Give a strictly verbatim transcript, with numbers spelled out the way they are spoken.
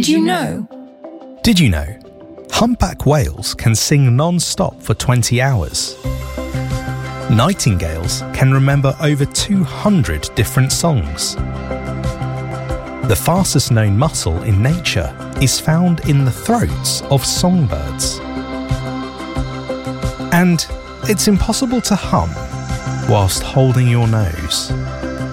you know? Did you know? Humpback whales can sing non-stop for twenty hours. Nightingales can remember over two hundred different songs. The fastest known muscle in nature is found in the throats of songbirds. And it's impossible to hum whilst holding your nose.